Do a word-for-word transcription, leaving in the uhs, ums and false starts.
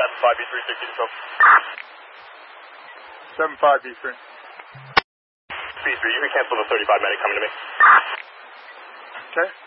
seven five B three sixty to seven five B three. B three, you can cancel the thirty-five medic coming to me. Okay.